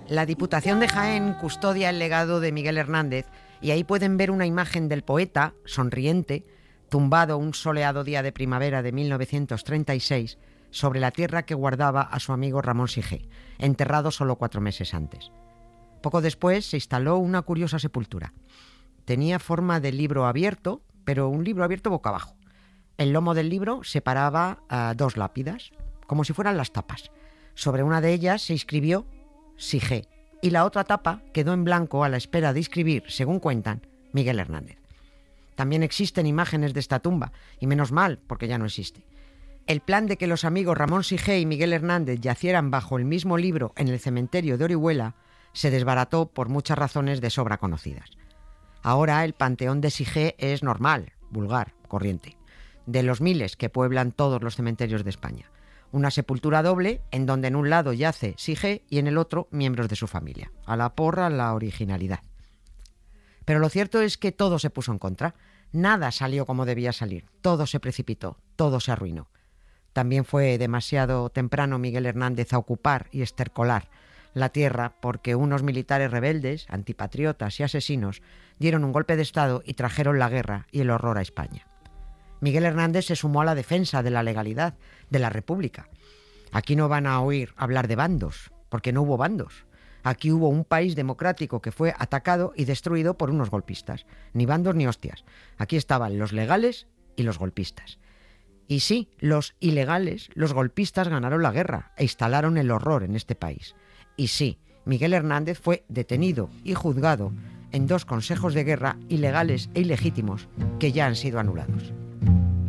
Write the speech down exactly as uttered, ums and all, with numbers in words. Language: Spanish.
La Diputación de Jaén custodia el legado de Miguel Hernández y ahí pueden ver una imagen del poeta, sonriente, tumbado un soleado día de primavera de mil novecientos treinta y seis sobre la tierra que guardaba a su amigo Ramón Sigé, enterrado solo cuatro meses antes. Poco después se instaló una curiosa sepultura. Tenía forma de libro abierto, pero un libro abierto boca abajo. El lomo del libro separaba uh, dos lápidas, como si fueran las tapas. Sobre una de ellas se inscribió Sigé, y la otra tapa quedó en blanco a la espera de inscribir, según cuentan, Miguel Hernández. También existen imágenes de esta tumba, y menos mal, porque ya no existe. El plan de que los amigos Ramón Sigé y Miguel Hernández yacieran bajo el mismo libro en el cementerio de Orihuela se desbarató por muchas razones de sobra conocidas. Ahora el panteón de Sigé es normal, vulgar, corriente, de los miles que pueblan todos los cementerios de España. Una sepultura doble en donde en un lado yace Sigé y en el otro miembros de su familia. A la porra la originalidad. Pero lo cierto es que todo se puso en contra. Nada salió como debía salir. Todo se precipitó, todo se arruinó. También fue demasiado temprano Miguel Hernández a ocupar y estercolar la tierra porque unos militares rebeldes, antipatriotas y asesinos dieron un golpe de estado y trajeron la guerra y el horror a España. Miguel Hernández se sumó a la defensa de la legalidad de la República. Aquí no van a oír hablar de bandos, porque no hubo bandos. Aquí hubo un país democrático que fue atacado y destruido por unos golpistas. Ni bandos ni hostias. Aquí estaban los legales y los golpistas. Y sí, los ilegales, los golpistas ganaron la guerra e instalaron el horror en este país. Y sí, Miguel Hernández fue detenido y juzgado en dos consejos de guerra ilegales e ilegítimos que ya han sido anulados.